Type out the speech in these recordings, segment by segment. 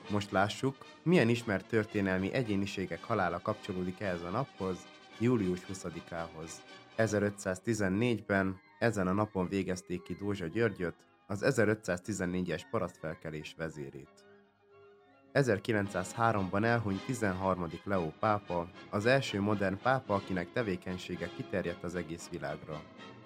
Most lássuk, milyen ismert történelmi egyéniségek halála kapcsolódik ehhez a naphoz, július 20-ához. 1514-ben ezen a napon végezték ki Dózsa Györgyöt, az 1514-es parasztfelkelés vezérét. 1903-ban elhunyt 13. Leó pápa, az első modern pápa, akinek tevékenysége kiterjedt az egész világra.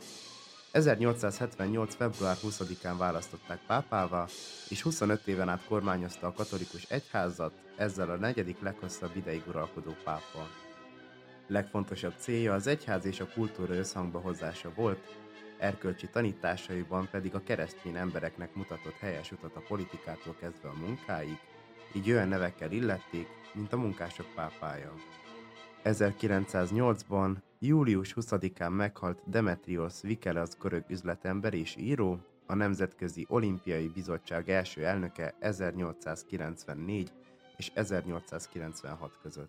1878. február 20-án választották pápává, és 25 éven át kormányozta a katolikus egyházat, ezzel a negyedik leghosszabb ideig uralkodó pápa. Legfontosabb célja az egyház és a kultúra összhangba hozása volt, erkölcsi tanításaiban pedig a keresztény embereknek mutatott helyes utat a politikától kezdve a munkáig, így olyan nevekkel illették, mint a munkások pápája. 1908-ban, július 20-án meghalt Demetrios Vikele, görög üzletember és író, a Nemzetközi Olimpiai Bizottság első elnöke 1894 és 1896 között.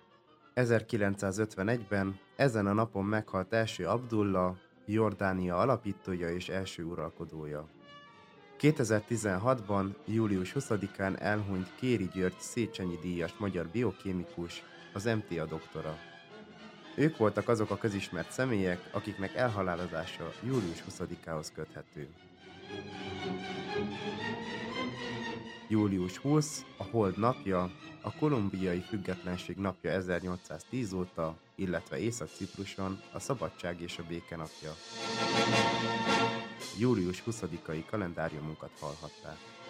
1951-ben ezen a napon meghalt első Abdullah, Jordánia alapítója és első uralkodója. 2016-ban, július 20-án elhunyt Kéri György Széchenyi díjas magyar biokémikus, az MTA doktora. Ők voltak azok a közismert személyek, akiknek elhalálozása július 20-ához köthető. Július 20, a Hold napja, a kolumbiai függetlenség napja 1810 óta, illetve Észak-Cipruson a szabadság és a béke napja. Július 20-ai kalendáriumunkat hallhatták.